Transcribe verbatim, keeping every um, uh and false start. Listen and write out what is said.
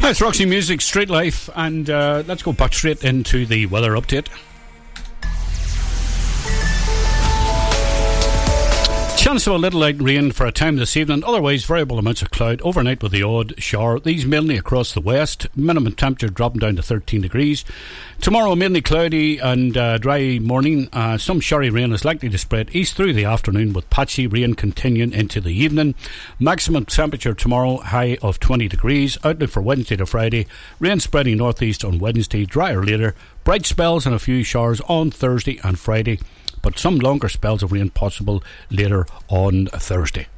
Hi, it's Roxy Music, Street Life, and uh, let's go back straight into the weather update. Chance of a little light rain for a time this evening, otherwise variable amounts of cloud overnight with the odd shower. These mainly across the west, minimum temperature dropping down to thirteen degrees. Tomorrow mainly cloudy and uh, dry morning. Uh, some showery rain is likely to spread east through the afternoon with patchy rain continuing into the evening. Maximum temperature tomorrow high of twenty degrees. Outlook for Wednesday to Friday, rain spreading northeast on Wednesday, drier later. Bright spells and a few showers on Thursday and Friday, but some longer spells of rain possible later on Thursday.